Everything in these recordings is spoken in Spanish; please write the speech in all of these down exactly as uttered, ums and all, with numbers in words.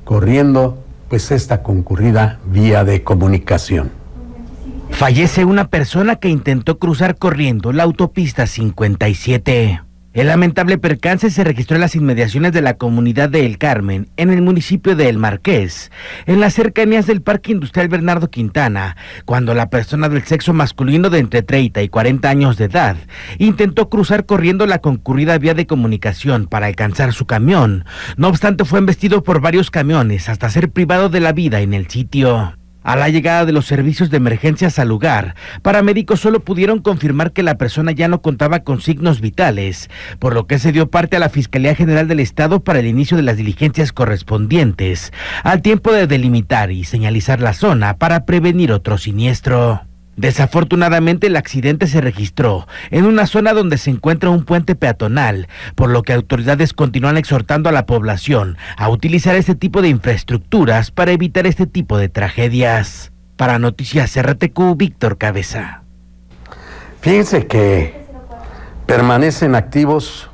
corriendo pues esta concurrida vía de comunicación. Fallece una persona que intentó cruzar corriendo la autopista cincuenta y siete. El lamentable percance se registró en las inmediaciones de la comunidad de El Carmen, en el municipio de El Marqués, en las cercanías del Parque Industrial Bernardo Quintana, cuando la persona del sexo masculino de entre treinta y cuarenta años de edad intentó cruzar corriendo la concurrida vía de comunicación para alcanzar su camión. No obstante, fue embestido por varios camiones hasta ser privado de la vida en el sitio. A la llegada de los servicios de emergencias al lugar, paramédicos solo pudieron confirmar que la persona ya no contaba con signos vitales, por lo que se dio parte a la Fiscalía General del Estado para el inicio de las diligencias correspondientes, al tiempo de delimitar y señalizar la zona para prevenir otro siniestro. Desafortunadamente, el accidente se registró en una zona donde se encuentra un puente peatonal, por lo que autoridades continúan exhortando a la población a utilizar este tipo de infraestructuras para evitar este tipo de tragedias. Para Noticias R T Q, Víctor Cabeza. Fíjense que permanecen activos,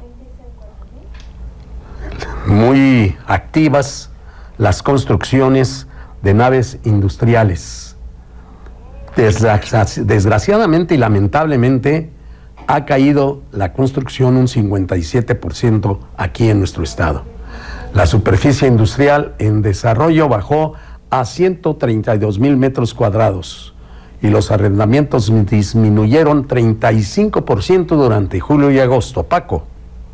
muy activas, las construcciones de naves industriales. Desgraciadamente y lamentablemente ha caído la construcción un cincuenta y siete por ciento aquí en nuestro estado. La superficie industrial en desarrollo bajó a ciento treinta y dos mil metros cuadrados y los arrendamientos disminuyeron treinta y cinco por ciento durante julio y agosto. Paco.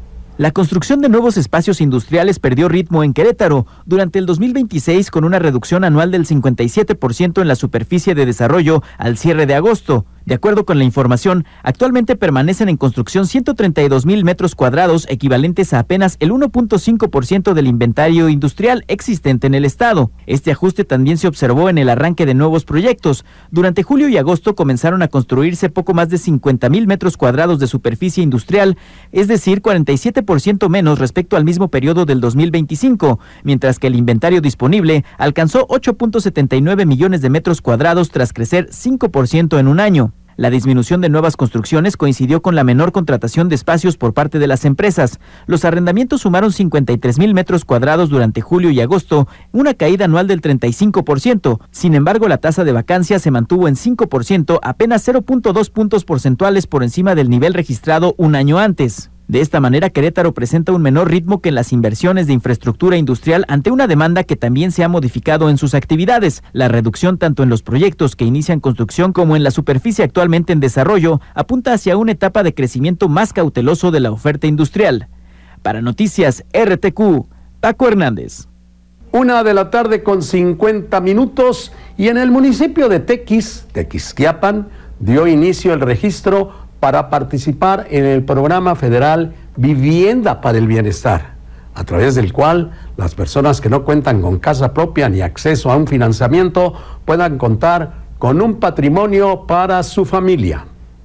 La construcción de nuevos espacios industriales perdió ritmo en Querétaro durante el dos mil veintiséis con una reducción anual del cincuenta y siete por ciento en la superficie de desarrollo al cierre de agosto. De acuerdo con la información, actualmente permanecen en construcción ciento treinta y dos mil metros cuadrados, equivalentes a apenas el uno punto cinco por ciento del inventario industrial existente en el estado. Este ajuste también se observó en el arranque de nuevos proyectos. Durante julio y agosto comenzaron a construirse poco más de cincuenta mil metros cuadrados de superficie industrial, es decir, cuarenta y siete por ciento menos respecto al mismo periodo del dos mil veinticinco, mientras que el inventario disponible alcanzó ocho punto setenta y nueve millones de metros cuadrados tras crecer cinco por ciento en un año. La disminución de nuevas construcciones coincidió con la menor contratación de espacios por parte de las empresas. Los arrendamientos sumaron cincuenta y tres mil metros cuadrados durante julio y agosto, una caída anual del treinta y cinco por ciento. Sin embargo, la tasa de vacancia se mantuvo en cinco por ciento, apenas cero punto dos puntos porcentuales por encima del nivel registrado un año antes. De esta manera, Querétaro presenta un menor ritmo que en las inversiones de infraestructura industrial ante una demanda que también se ha modificado en sus actividades. La reducción tanto en los proyectos que inician construcción como en la superficie actualmente en desarrollo apunta hacia una etapa de crecimiento más cauteloso de la oferta industrial. Para Noticias R T Q, Paco Hernández. Una de la tarde con cincuenta minutos y en el municipio de Tequis, Tequisquiapan, dio inicio el registro para participar en el programa federal Vivienda para el Bienestar, a través del cual las personas que no cuentan con casa propia ni acceso a un financiamiento puedan contar con un patrimonio para su familia.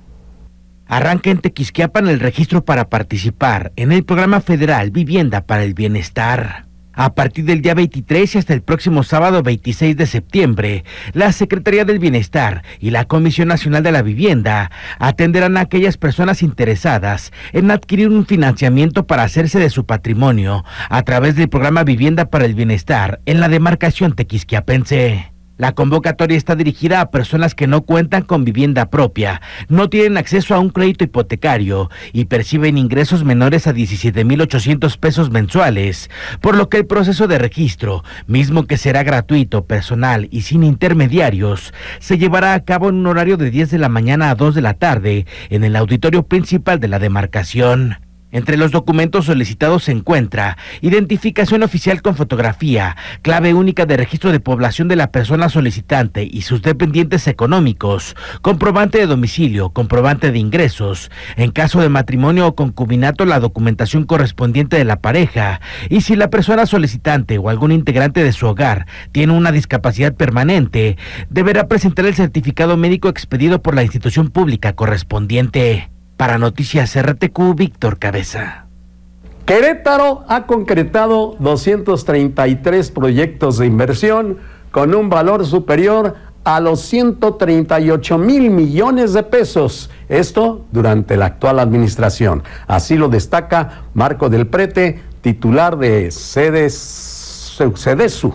Arranca en Tequisquiapan el registro para participar en el programa federal Vivienda para el Bienestar. A partir del día veintitrés y hasta el próximo sábado veintiséis de septiembre, la Secretaría del Bienestar y la Comisión Nacional de la Vivienda atenderán a aquellas personas interesadas en adquirir un financiamiento para hacerse de su patrimonio a través del programa Vivienda para el Bienestar en la demarcación tequisquiapense. La convocatoria está dirigida a personas que no cuentan con vivienda propia, no tienen acceso a un crédito hipotecario y perciben ingresos menores a diecisiete mil ochocientos pesos mensuales, por lo que el proceso de registro, mismo que será gratuito, personal y sin intermediarios, se llevará a cabo en un horario de diez de la mañana a dos de la tarde en el auditorio principal de la demarcación. Entre los documentos solicitados se encuentra identificación oficial con fotografía, clave única de registro de población de la persona solicitante y sus dependientes económicos, comprobante de domicilio, comprobante de ingresos, en caso de matrimonio o concubinato la documentación correspondiente de la pareja, y si la persona solicitante o algún integrante de su hogar tiene una discapacidad permanente, deberá presentar el certificado médico expedido por la institución pública correspondiente. Para Noticias R T Q, Víctor Cabeza. Querétaro ha concretado doscientos treinta y tres proyectos de inversión con un valor superior a los ciento treinta y ocho mil millones de pesos. Esto durante la actual administración. Así lo destaca Marco del Prete, titular de Cedes, Cedesu,